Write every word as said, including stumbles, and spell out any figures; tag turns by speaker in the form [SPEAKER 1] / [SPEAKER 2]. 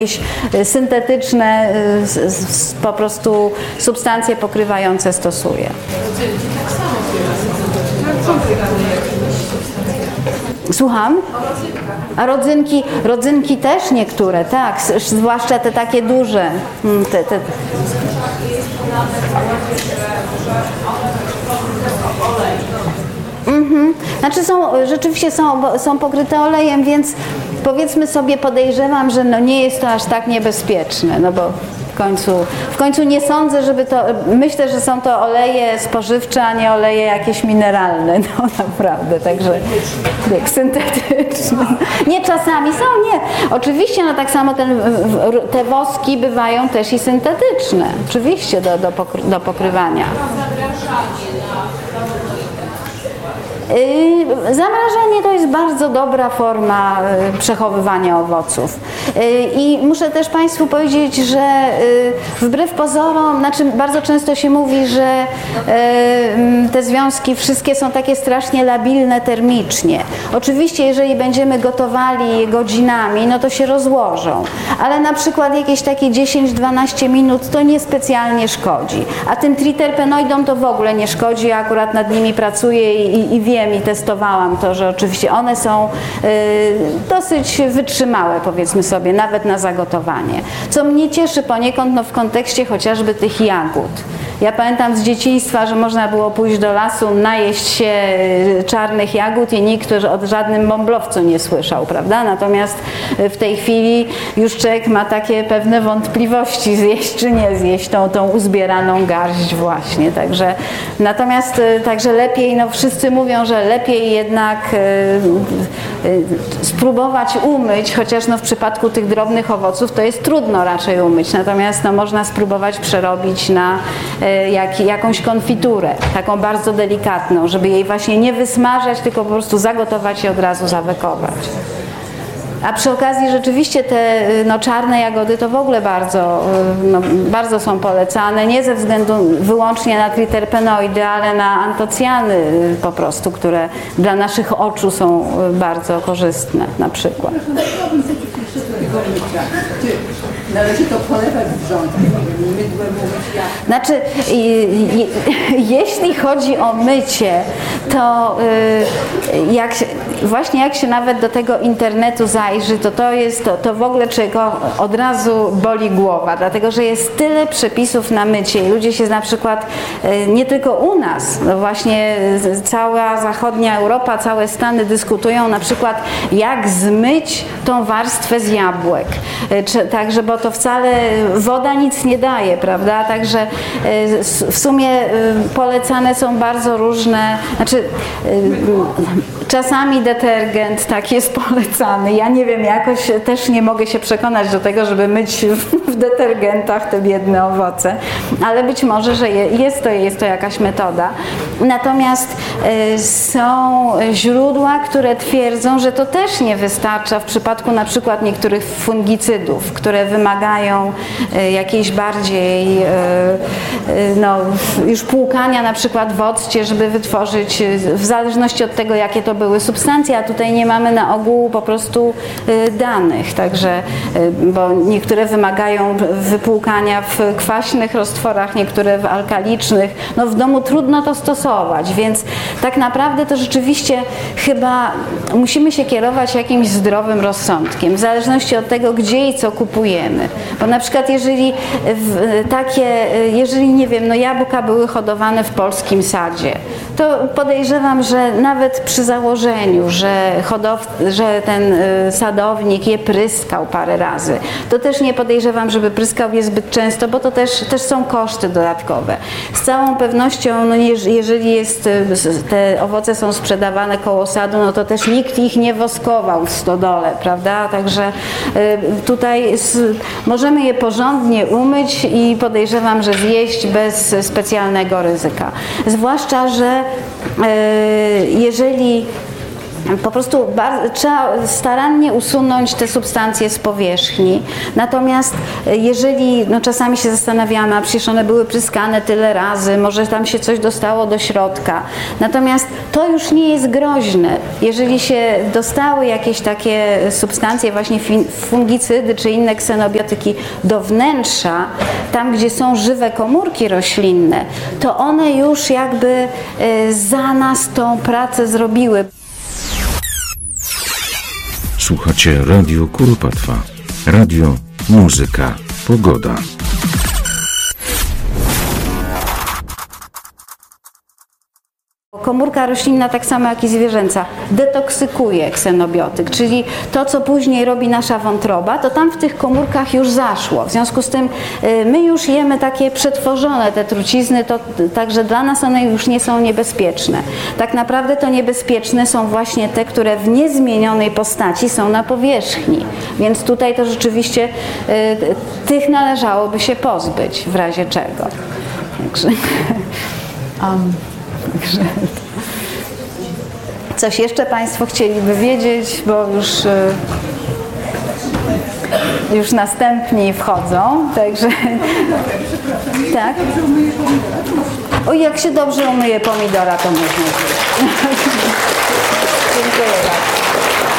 [SPEAKER 1] jakieś syntetyczne po prostu substancje pokrywające stosuje. Słucham? A rodzynki, rodzynki też niektóre, tak, zwłaszcza te takie duże. Te, te. Mhm. Znaczy są, rzeczywiście są, są pokryte olejem, więc powiedzmy sobie, podejrzewam, że no nie jest to aż tak niebezpieczne, no bo w końcu, w końcu nie sądzę, żeby to, myślę, że są to oleje spożywcze, a nie oleje jakieś mineralne, no naprawdę, także tak, syntetyczne. Nie, czasami są, nie. Oczywiście, no tak samo ten, te woski bywają też i syntetyczne, oczywiście do, do, pokry, do pokrywania. Zamrażanie to jest bardzo dobra forma przechowywania owoców. I muszę też Państwu powiedzieć, że wbrew pozorom, znaczy bardzo często się mówi, że te związki wszystkie są takie strasznie labilne termicznie. Oczywiście, jeżeli będziemy gotowali je godzinami, no to się rozłożą, ale na przykład jakieś takie dziesięć dwanaście minut to niespecjalnie szkodzi. A tym triterpenoidom to w ogóle nie szkodzi, ja akurat nad nimi pracuję i, i wiem, i testowałam to, że oczywiście one są y, dosyć wytrzymałe, powiedzmy sobie, nawet na zagotowanie. Co mnie cieszy poniekąd no, w kontekście chociażby tych jagód. Ja pamiętam z dzieciństwa, że można było pójść do lasu, najeść się czarnych jagód i nikt o żadnym bąblowcu nie słyszał, prawda? Natomiast w tej chwili już człowiek ma takie pewne wątpliwości, zjeść czy nie zjeść tą, tą uzbieraną garść właśnie. Także, natomiast także lepiej, no wszyscy mówią, że lepiej jednak y, y, spróbować umyć, chociaż no w przypadku tych drobnych owoców to jest trudno raczej umyć, natomiast no można spróbować przerobić na y, Jak, jakąś konfiturę, taką bardzo delikatną, żeby jej właśnie nie wysmażać, tylko po prostu zagotować i od razu zawekować. A przy okazji rzeczywiście te no, czarne jagody to w ogóle bardzo, no, bardzo są polecane, nie ze względu wyłącznie na triterpenoidy, ale na antocjany po prostu, które dla naszych oczu są bardzo korzystne na przykład.
[SPEAKER 2] Należy to polewać wrzątkiem, mydłem umyć jak.
[SPEAKER 1] Znaczy, jeśli chodzi o mycie, to y, jak się, właśnie jak się nawet do tego internetu zajrzy, to to jest, to, to w ogóle czego od razu boli głowa, dlatego że jest tyle przepisów na mycie i ludzie się na przykład, y, nie tylko u nas, no właśnie cała zachodnia Europa, całe Stany dyskutują na przykład jak zmyć tą warstwę z jabłek, y, także, bo to wcale woda nic nie daje, prawda? Także w sumie polecane są bardzo różne, znaczy czasami detergent tak jest polecany. Ja nie wiem, jakoś też nie mogę się przekonać do tego, żeby myć w detergentach te biedne owoce, ale być może, że jest to, jest to jakaś metoda. Natomiast są źródła, które twierdzą, że to też nie wystarcza w przypadku na przykład niektórych fungicydów, które wymagają jakiejś bardziej no, już płukania na przykład w occie, żeby wytworzyć, w zależności od tego, jakie to były substancje, a tutaj nie mamy na ogół po prostu danych, także, bo niektóre wymagają wypłukania w kwaśnych roztworach, niektóre w alkalicznych. No w domu trudno to stosować, więc tak naprawdę to rzeczywiście chyba musimy się kierować jakimś zdrowym rozsądkiem, w zależności od tego, gdzie i co kupujemy. Bo na przykład jeżeli w, takie, jeżeli nie wiem, no jabłka były hodowane w polskim sadzie, to podejrzewam, że nawet przy założeniu, że, hodow, że ten sadownik je pryskał parę razy, to też nie podejrzewam, żeby pryskał je zbyt często, bo to też, też są koszty dodatkowe. Z całą pewnością, no jeżeli jest, te owoce są sprzedawane koło sadu, no to też nikt ich nie woskował w stodole, prawda? Także tutaj możemy je porządnie umyć i podejrzewam, że zjeść bez specjalnego ryzyka. Zwłaszcza, że jeżeli Po prostu bardzo, trzeba starannie usunąć te substancje z powierzchni. Natomiast jeżeli, no czasami się zastanawiamy, a przecież one były pryskane tyle razy, może tam się coś dostało do środka. Natomiast to już nie jest groźne. Jeżeli się dostały jakieś takie substancje, właśnie fungicydy czy inne ksenobiotyki do wnętrza, tam gdzie są żywe komórki roślinne, to one już jakby za nas tą pracę zrobiły.
[SPEAKER 3] Słuchacie Radio Kuropatwa. Radio, muzyka, pogoda.
[SPEAKER 1] Komórka roślinna, tak samo jak i zwierzęca, detoksykuje ksenobiotyk, czyli to, co później robi nasza wątroba, to tam w tych komórkach już zaszło. W związku z tym my już jemy takie przetworzone te trucizny, to także dla nas one już nie są niebezpieczne. Tak naprawdę to niebezpieczne są właśnie te, które w niezmienionej postaci są na powierzchni. Więc tutaj to rzeczywiście tych należałoby się pozbyć w razie czego. Także... Um. Coś jeszcze Państwo chcieliby wiedzieć, bo już, już następni wchodzą, także tak. O, jak się dobrze umyje pomidora, to można.